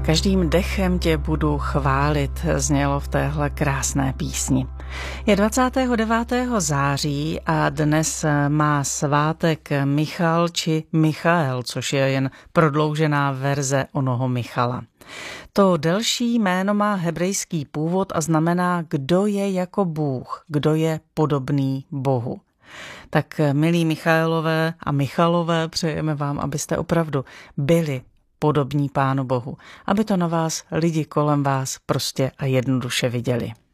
Každým dechem tě budu chválit, znělo v téhle krásné písni. Je 29. září a dnes má svátek Michal či Michael, což je jen prodloužená verze onoho Michala. To delší jméno má hebrejský původ a znamená, kdo je jako Bůh, kdo je podobný Bohu. Tak milí Michaelové a Michalové, přejeme vám, abyste opravdu byli podobní Pánu Bohu, aby to na vás lidi kolem vás prostě a jednoduše viděli.